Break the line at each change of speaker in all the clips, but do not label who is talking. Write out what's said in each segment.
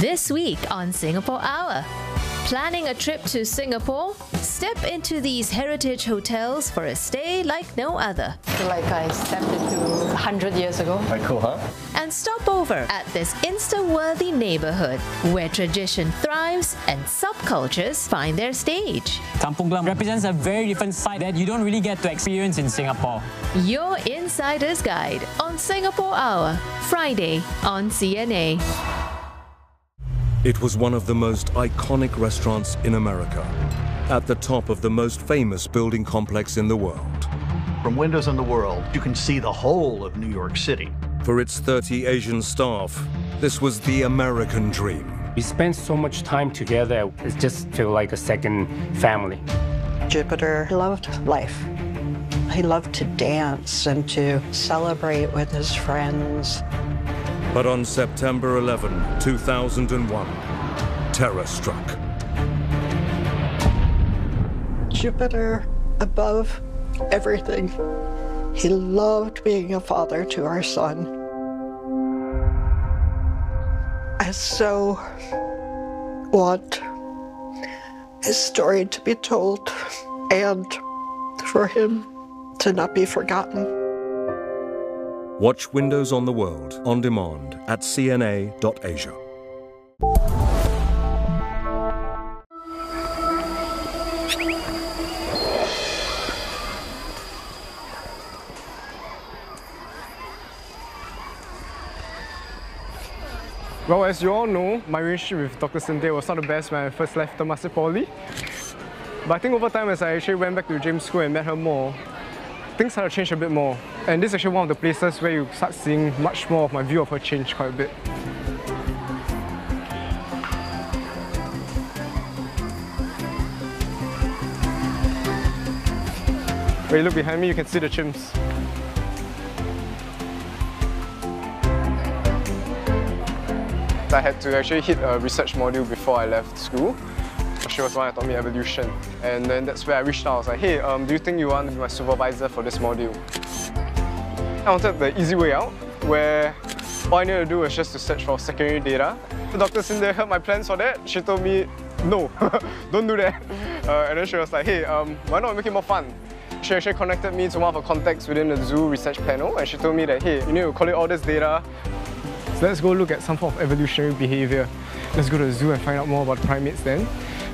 This week on Singapore Hour. Planning a trip to Singapore? Step into these heritage hotels for a stay like no other.
I feel like I stepped into 100 years ago.
Quite cool, huh?
And stop over at this Insta-worthy neighborhood where tradition thrives and subcultures find their stage.
Kampung Glam represents a very different side that you don't really get to experience in Singapore.
Your Insider's Guide on Singapore Hour, Friday on CNA.
It was one of the most iconic restaurants in America, at the top of the most famous building complex in the world.
From windows in the world, you can see the whole of New York City.
For its 30 Asian staff, this was the American dream.
We spent so much time together, it just feels like a second family.
Jupiter loved life. He loved to dance and to celebrate with his friends.
But on September 11, 2001, terror struck.
Jupiter above everything. He loved being a father to our son. I so want his story to be told and for him to not be forgotten.
Watch Windows on the World on demand at cna.asia.
Well, as you all know, my relationship with Dr. Cynthia was not the best when I first left Temasek Poly. But I think over time, as I actually went back to James School and met her more, things started to change a bit more. And this is actually one of the places where you start seeing much more of my view of her change quite a bit. When you look behind me, you can see the chimps. I had to actually hit a research module before I left school. She was the one that taught me evolution. And then that's where I reached out. I was like, hey, do you think you want to be my supervisor for this module? I wanted the easy way out, where all I needed to do was just to search for secondary data. Dr. Cynthia heard my plans for that. She told me, no, don't do that. And then she was like, hey, why not make it more fun? She actually connected me to one of her contacts within the zoo research panel, and she told me that, hey, you need to collect all this data. So let's go look at some form of evolutionary behavior. Let's go to the zoo and find out more about primates then.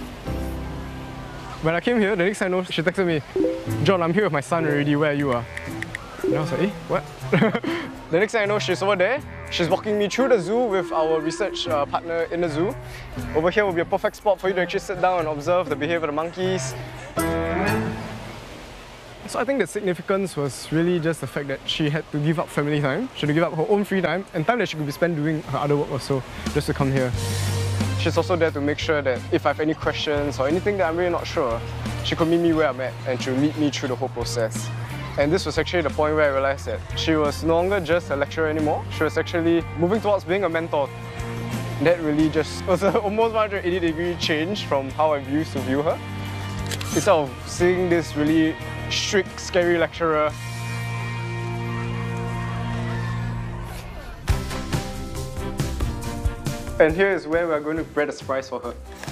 When I came here, the next thing I know, she texted me, John, I'm here with my son already, where are you? And I was like, eh, what? The next thing I know, she's over there. She's walking me through the zoo with our research partner in the zoo. Over here will be a perfect spot for you to actually sit down and observe the behavior of the monkeys. So I think the significance was really just the fact that she had to give up family time. She had to give up her own free time and time that she could be spent doing her other work also, just to come here. She's also there to make sure that if I have any questions or anything that I'm really not sure, she could meet me where I'm at and she'll lead me through the whole process. And this was actually the point where I realized that she was no longer just a lecturer anymore. She was actually moving towards being a mentor. That really just was an almost 180-degree change from how I used to view her. Instead of seeing this really strict, scary lecturer, and here is where we're going to prepare a surprise for her.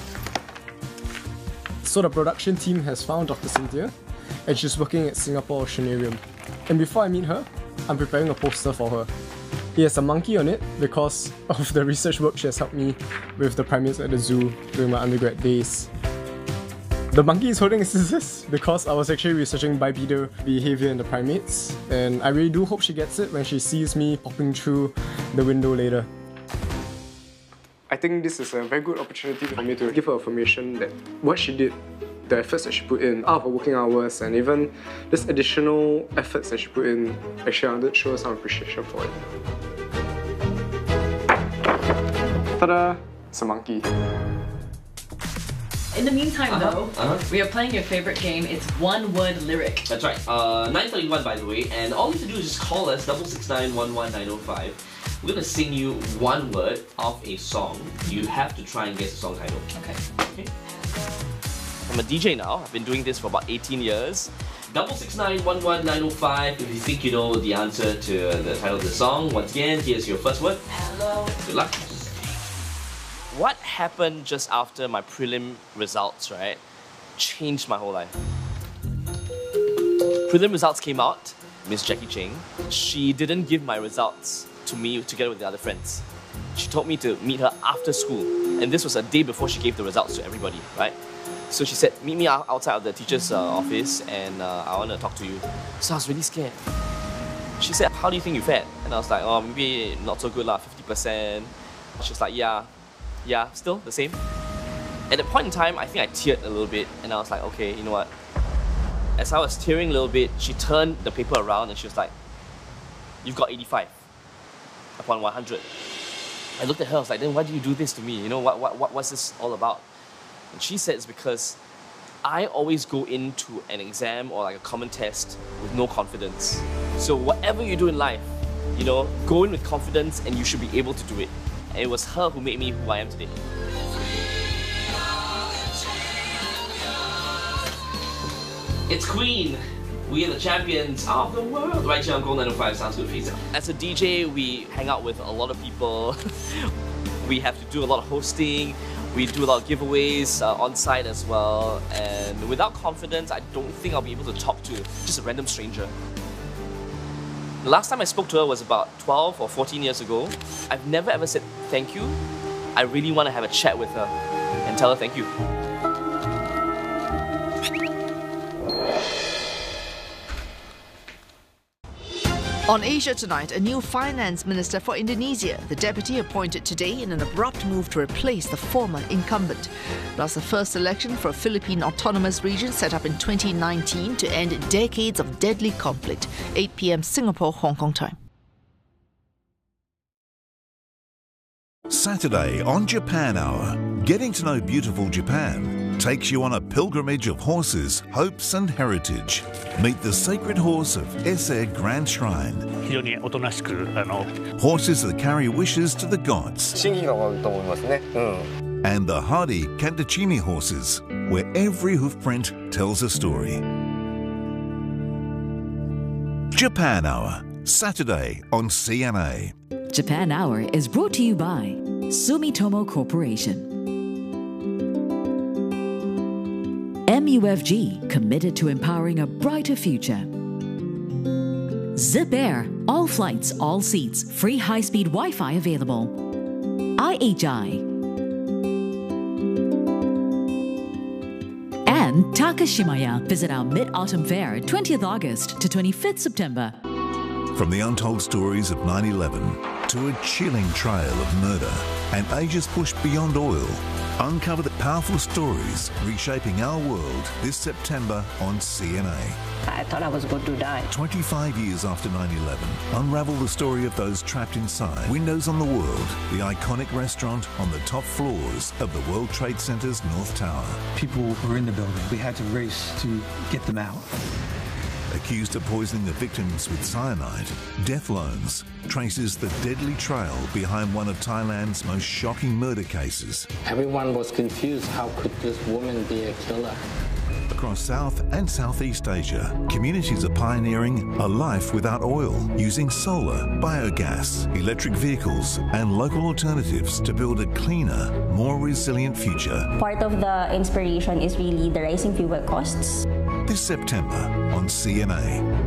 So the production team has found Dr. Cynthia, and she's working at Singapore Oceanarium. And before I meet her, I'm preparing a poster for her. It has a monkey on it because of the research work she has helped me with the primates at the zoo during my undergrad days. The monkey is holding scissors because I was actually researching bipedal behavior in the primates, and I really do hope she gets it when she sees me popping through the window later. I think this is a very good opportunity for me to give her affirmation that what she did, the efforts that she put in out of her working hours, and even this additional efforts that she put in, actually I wanted to show her some appreciation for it. Ta-da! It's a monkey.
In the meantime we are playing your favorite game. It's one word lyric.
That's right. 9:31 by the way, and all you have to do is just call us 669-11905. We're gonna sing you one word of a song. You have to try and guess the song title. Okay. I'm a DJ now. I've been doing this for about 18 years. 669-11905 if you think you know the answer to the title of the song. Once again, here's your first word.
Hello.
Good luck. What happened just after my prelim results, right, changed my whole life. Prelim results came out, Miss Jackie Cheng. She didn't give my results to me together with the other friends. She told me to meet her after school. And this was a day before she gave the results to everybody, right? So she said, meet me outside of the teacher's office and I want to talk to you. So I was really scared. She said, how do you think you fared? And I was like, oh, maybe not so good lah, 50%. She was like, yeah, still the same. At that point in time, I think I teared a little bit and I was like, okay, you know what? As I was tearing a little bit, she turned the paper around and she was like, you've got 85 upon 100. I looked at her, I was like, then why do you do this to me? You know, what's this all about? And she said it's because I always go into an exam or like a common test with no confidence. So whatever you do in life, you know, go in with confidence and you should be able to do it. And it was her who made me who I am today. It's Queen! We are the champions of the world! Right here on Gold 905 Sounds Good Pizza. As a DJ, we hang out with a lot of people. We have to do a lot of hosting. We do a lot of giveaways on site as well. And without confidence, I don't think I'll be able to talk to just a random stranger. The last time I spoke to her was about 12 or 14 years ago. I've never ever said thank you. I really want to have a chat with her and tell her thank you.
On Asia Tonight, a new finance minister for Indonesia, the deputy appointed today in an abrupt move to replace the former incumbent. Plus, the first election for a Philippine autonomous region set up in 2019 to end decades of deadly conflict. 8 p.m. Singapore, Hong Kong time.
Saturday on Japan Hour, getting to know beautiful Japan takes you on a pilgrimage of horses, hopes and heritage. Meet the sacred horse of Ise Grand Shrine. Horses that carry wishes to the gods. And the hardy Kantachimi horses, where every hoofprint tells a story. Japan Hour, Saturday on CNA.
Japan Hour is brought to you by Sumitomo Corporation. MUFG, committed to empowering a brighter future. Zip Air, all flights, all seats, free high-speed Wi-Fi available. IHI. And Takashimaya. Visit our Mid-Autumn Fair, 20th August to 25th September.
From the untold stories of 9/11 to a chilling trail of murder and Asia's push beyond oil, uncover the powerful stories reshaping our world this September on CNA.
I thought I was going to die.
25 years after 9/11, unravel the story of those trapped inside. Windows on the World, the iconic restaurant on the top floors of the World Trade Center's North Tower.
People were in the building. We had to race to get them out.
Accused of poisoning the victims with cyanide, Death Loans traces the deadly trail behind one of Thailand's most shocking murder cases.
Everyone was confused. How could this woman be a killer?
Across South and Southeast Asia, communities are pioneering a life without oil, using solar, biogas, electric vehicles, and local alternatives to build a cleaner, more resilient future.
Part of the inspiration is really the rising fuel costs.
This September on CNA.